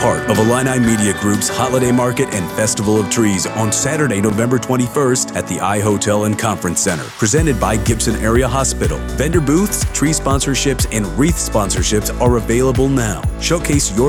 part of Illini Media Group's Holiday Market and Festival of Trees on Saturday, November 21st at the iHotel and Conference Center, presented by Gibson Area Hospital. Vendor booths, tree sponsorships, and wreath sponsorships are available now. Showcase your